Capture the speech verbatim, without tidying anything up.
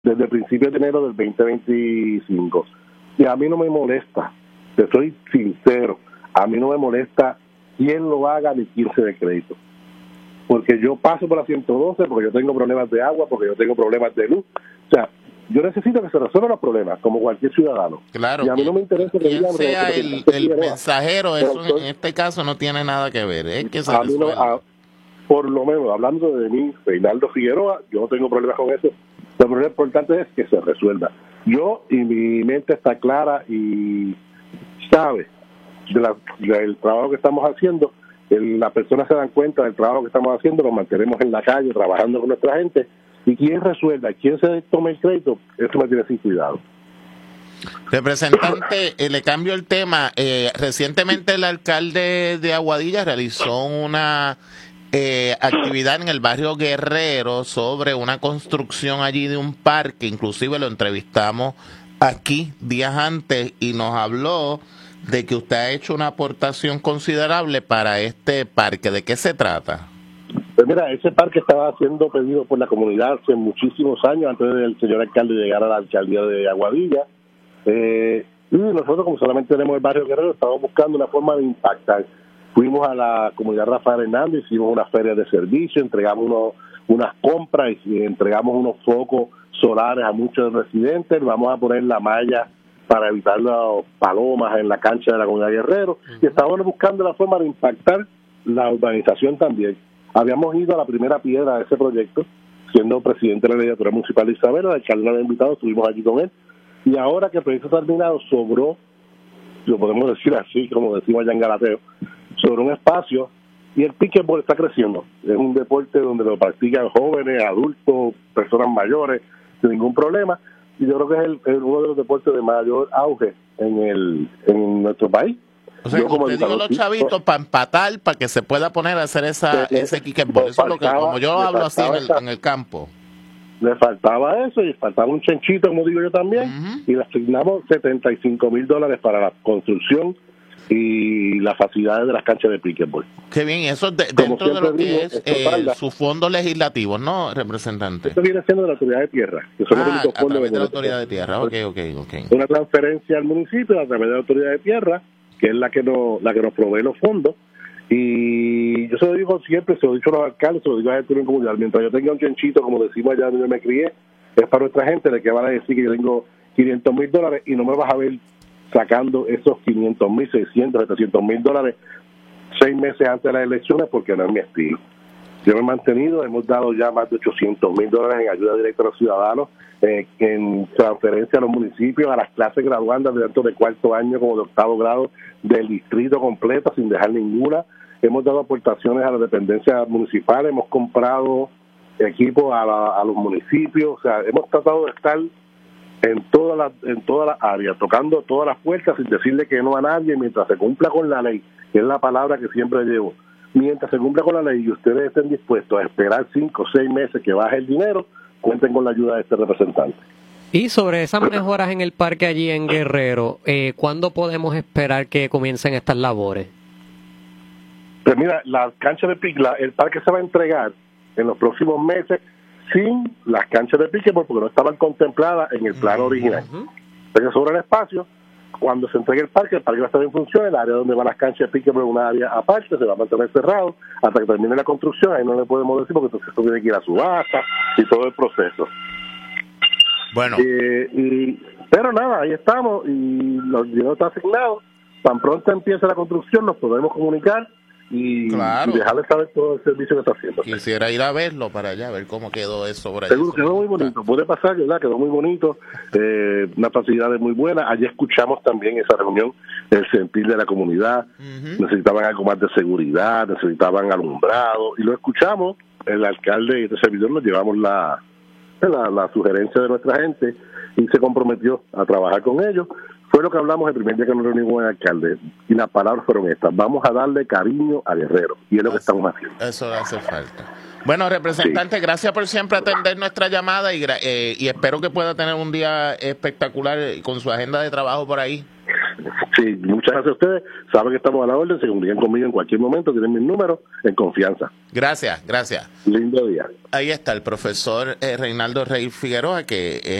desde principios de enero del veinte veinticinco. Y a mí no me molesta, te soy sincero, a mí no me molesta quién lo haga ni quién se dé crédito. Porque yo paso por la ciento doce, porque yo tengo problemas de agua, porque yo tengo problemas de luz. O sea, yo necesito que se resuelvan los problemas, como cualquier ciudadano. Claro. Y a mí no me interesa que quien sea el, el mensajero, eso entonces, en este caso no tiene nada que ver. Es que se a mí no, a, por lo menos, hablando de mí, Reinaldo Figueroa, yo no tengo problemas con eso. Lo problema importante es que se resuelva. Yo y mi mente está clara y sabe de la, del trabajo que estamos haciendo. El, las personas se dan cuenta del trabajo que estamos haciendo, nos mantenemos en la calle trabajando con nuestra gente. Y quien resuelva, quien se tome el crédito, eso me tiene sin cuidado. Representante, eh, le cambio el tema. Eh, recientemente el alcalde de Aguadilla realizó una eh, actividad en el barrio Guerrero sobre una construcción allí de un parque. Inclusive lo entrevistamos aquí días antes y nos habló de que usted ha hecho una aportación considerable para este parque. ¿De qué se trata? Pues mira, ese parque estaba siendo pedido por la comunidad hace muchísimos años, antes del señor alcalde llegar a la alcaldía de Aguadilla. Eh, y nosotros, como solamente tenemos el barrio Guerrero, estamos buscando una forma de impactar. Fuimos a la comunidad Rafael Hernández, hicimos una feria de servicio, entregamos unos, unas compras y entregamos unos focos solares a muchos residentes. Vamos a poner la malla para evitar las palomas en la cancha de la comunidad Guerrero. Uh-huh. Y estábamos buscando la forma de impactar la urbanización también. Habíamos ido a la primera piedra de ese proyecto, siendo presidente de la legislatura municipal de Isabela, el alcalde nos había invitado, estuvimos allí con él, y ahora que el proyecto está terminado, sobró, lo podemos decir así, como decimos allá en Galateo, sobró un espacio, y el pickleball está creciendo. Es un deporte donde lo practican jóvenes, adultos, personas mayores, sin ningún problema, y yo creo que es el, el uno de los deportes de mayor auge en el en nuestro país. O sea, como usted digo los chavitos para empatar, para que se pueda poner a hacer esa le, ese kickball. Eso es lo que, como yo hablo así en el, esa, en el campo. Le faltaba eso y faltaba un chanchito, como digo yo también, uh-huh. Y le asignamos setenta y cinco mil dólares para la construcción y las facilidades de las canchas de pickleball. Qué bien, eso de, dentro de lo que digo, es eh, sus fondos legislativos, ¿no, representante? Esto viene siendo de la autoridad de tierra. Que son ah, los únicos a fondos través de la autoridad de tierra, ok, ok, ok. Una transferencia al municipio a través de la autoridad de tierra, que es la que nos la que nos provee los fondos, y yo se lo digo siempre, se lo he dicho a los alcaldes, se lo digo a la gente en comunidad, mientras yo tenga un chanchito, como decimos allá donde yo me crié, es para nuestra gente, de que van a decir que yo tengo quinientos mil dólares y no me vas a ver sacando esos quinientos mil, seiscientos, setecientos mil dólares seis meses antes de las elecciones, porque no es mi estilo. Yo me he mantenido, hemos dado ya más de ochocientos mil dólares en ayuda directa a los ciudadanos, eh, en transferencia a los municipios, a las clases graduandas de tanto de cuarto año como de octavo grado del distrito completo, sin dejar ninguna. Hemos dado aportaciones a las dependencias municipales, hemos comprado equipos a, la, a los municipios, o sea, hemos tratado de estar en todas las en todas las áreas, tocando todas las puertas sin decirle que no a nadie, mientras se cumpla con la ley, que es la palabra que siempre llevo. Mientras se cumpla con la ley y ustedes estén dispuestos a esperar cinco o seis meses que baje el dinero, cuenten con la ayuda de este representante. Y sobre esas mejoras en el parque allí en Guerrero, eh, ¿cuándo podemos esperar que comiencen estas labores? Pues mira, la cancha de picla, el parque se va a entregar en los próximos meses sin las canchas de pickleball porque no estaban contempladas en el plano original. Uh-huh. Entonces, sobre el espacio, cuando se entregue el parque, el parque va a estar en función, el área donde van las canchas de pickleball es una área aparte, se va a mantener cerrado hasta que termine la construcción, ahí no le podemos decir porque entonces esto tiene que ir a subasta y todo el proceso. Bueno. Eh, y, pero nada, ahí estamos y los dinero está asignado, tan pronto empiece la construcción nos podemos comunicar y, claro. y dejarle saber todo el servicio que está haciendo. Quisiera ir a verlo para allá, a ver cómo quedó eso por allá. Seguro, quedó muy bonito, puede pasar, ¿verdad? Quedó muy bonito, eh, unas facilidades muy buenas. Allí escuchamos también esa reunión, el sentir de la comunidad, uh-huh. Necesitaban algo más de seguridad, necesitaban alumbrado, y lo escuchamos, el alcalde y este servidor nos llevamos la, la, la sugerencia de nuestra gente y se comprometió a trabajar con ellos. Fue lo que hablamos el primer día que nos reunimos con el alcalde, y las palabras fueron estas: vamos a darle cariño a Guerrero, y es lo que estamos haciendo. Eso hace falta. Bueno, representante, sí. Gracias por siempre atender nuestra llamada y, eh, y espero que pueda tener un día espectacular con su agenda de trabajo por ahí. Sí, muchas gracias a ustedes. Saben que estamos a la orden, se comunican conmigo en cualquier momento, tienen mis números en confianza. Gracias, gracias. Lindo día. Ahí está el profesor eh, Reinaldo Rey Figueroa, que